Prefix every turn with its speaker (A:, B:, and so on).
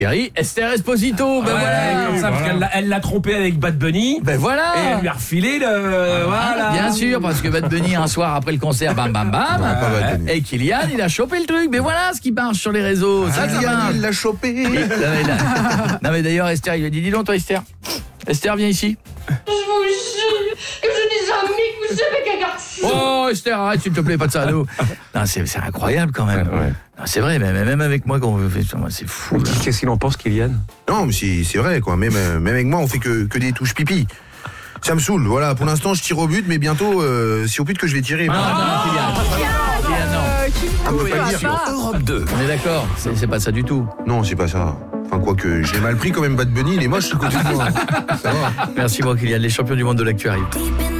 A: Thierry, Esther Esposito, ben voilà.
B: Comme ça, parce qu'elle l'a trompé avec Bad Bunny.
A: Ben voilà.
B: Et elle lui a refilé le... Voilà.
A: Bien sûr, parce que Bad Bunny, un soir après le concert, bam bam bam, et Kylian, il a chopé le truc. Mais voilà ce qui marche sur les réseaux. Ça vient.
C: Il l'a chopé.
A: Non mais d'ailleurs, Esther, il lui a dit, dis donc toi Esther. Esther, viens ici.
D: Je vous jure que je n'ai jamais couché avec un garçon.
A: Oh Esther, arrête s'il te plaît, pas de ça à nous. Non, c'est incroyable quand même.
E: Ouais.
A: Non, c'est vrai, même avec moi quand on fait ça, c'est fou. Là.
E: Qu'est-ce qu'il en pense, Kylian?
C: Non, mais c'est vrai, quoi. Même avec moi, on fait que des touches pipi. Ça me saoule, voilà. Pour l'instant, je tire au but, mais bientôt, c'est au but que je vais tirer.
A: Non, Kylian, non.
C: On peut pas le dire.
E: Europe 2.
A: On est d'accord, c'est pas ça du tout.
C: Non, c'est pas ça. Enfin, quoique, je l'ai mal pris quand même, Bad Bunny, il est moche, ce côté de moi. Ça va.
A: Merci, moi, Kylian. Les champions du monde de l'actu arrivent.